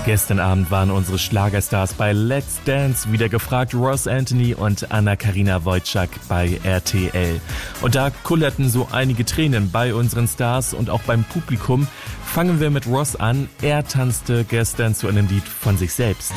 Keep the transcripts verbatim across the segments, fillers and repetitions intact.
Gestern Abend waren unsere Schlagerstars bei Let's Dance wieder gefragt, Ross Anthony und Anna-Karina Wojcik bei R T L. Und da kullerten so einige Tränen bei unseren Stars und auch beim Publikum. Fangen wir mit Ross an. Er tanzte gestern zu einem Lied von sich selbst.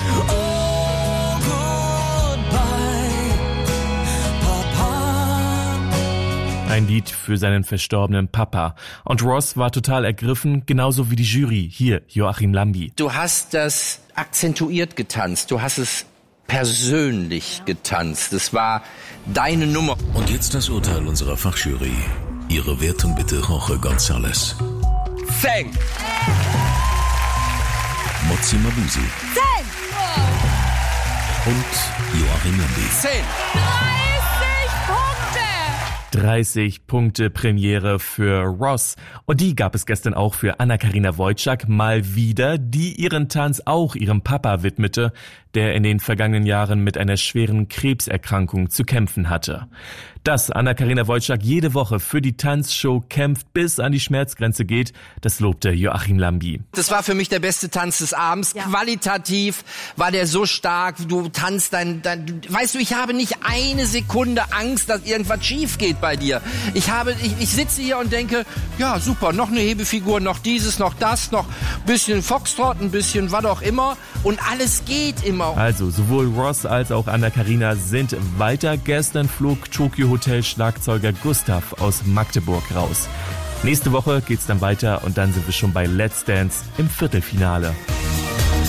Ein Lied für seinen verstorbenen Papa. Und Ross war total ergriffen, genauso wie die Jury. Hier, Joachim Lambi. Du hast das akzentuiert getanzt, du hast es persönlich getanzt. Es war deine Nummer. Und jetzt das Urteil unserer Fachjury. Ihre Wertung bitte, Jorge González. Zehn! Motsi Mabuse. Zehn! Und Joachim Lambi. Zehn! dreißig Punkte Premiere für Ross. Und die gab es gestern auch für Anna-Karina Wojcik mal wieder, die ihren Tanz auch ihrem Papa widmete, der in den vergangenen Jahren mit einer schweren Krebserkrankung zu kämpfen hatte. Dass Anna-Karina Wojcik jede Woche für die Tanzshow kämpft, bis an die Schmerzgrenze geht, das lobte Joachim Lambi. Das war für mich der beste Tanz des Abends. Ja. Qualitativ war der so stark. Du tanzt dein, dein, weißt du, ich habe nicht eine Sekunde Angst, dass irgendwas schief geht bei dir. Ich habe, ich, ich sitze hier und denke, ja super, noch eine Hebefigur, noch dieses, noch das, noch ein bisschen Foxtrot, ein bisschen was auch immer und alles geht immer. Also sowohl Ross als auch Anna-Karina sind weiter. Gestern flog Tokyo Hotel Schlagzeuger Gustav aus Magdeburg raus. Nächste Woche geht's dann weiter und dann sind wir schon bei Let's Dance im Viertelfinale.